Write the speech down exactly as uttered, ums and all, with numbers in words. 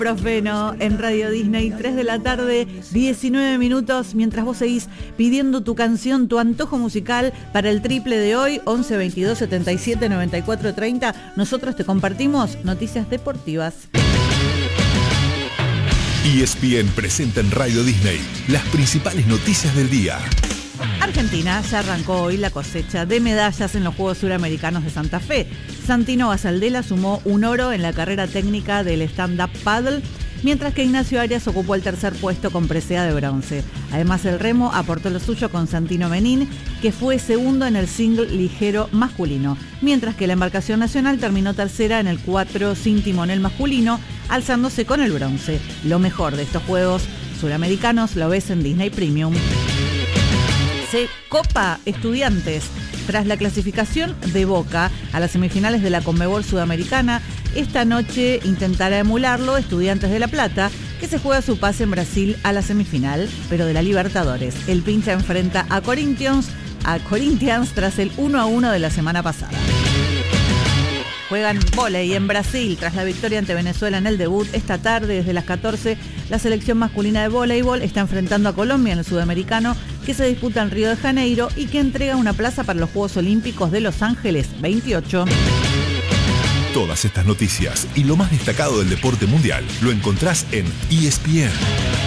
Profeno en Radio Disney, tres de la tarde, diecinueve minutos, mientras vos seguís pidiendo tu canción, tu antojo musical para el triple de hoy, once veintidós setenta y siete noventa y cuatro treinta, nosotros te compartimos noticias deportivas. E S P N presenta en Radio Disney las principales noticias del día. Argentina ya arrancó hoy la cosecha de medallas en los Juegos Suramericanos de Santa Fe. Santino Basaldela sumó un oro en la carrera técnica del stand-up paddle, mientras que Ignacio Arias ocupó el tercer puesto con presea de bronce. Además, el remo aportó lo suyo con Santino Menín, que fue segundo en el single ligero masculino, mientras que la embarcación nacional terminó tercera en el cuatro sin timonel masculino, alzándose con el bronce. Lo mejor de estos Juegos Suramericanos lo ves en Disney Premium. Se Copa Estudiantes. Tras la clasificación de Boca a las semifinales de la Conmebol Sudamericana, esta noche intentará emularlo Estudiantes de La Plata, que se juega su pase en Brasil a la semifinal, pero de la Libertadores. El pincha enfrenta a Corinthians, a Corinthians tras el uno a uno de la semana pasada. Juegan vóley en Brasil tras la victoria ante Venezuela en el debut. Esta tarde, desde las catorce, la selección masculina de voleibol está enfrentando a Colombia en el Sudamericano, que se disputa en Río de Janeiro y que entrega una plaza para los Juegos Olímpicos de Los Ángeles veintiocho. Todas estas noticias y lo más destacado del deporte mundial lo encontrás en E S P N.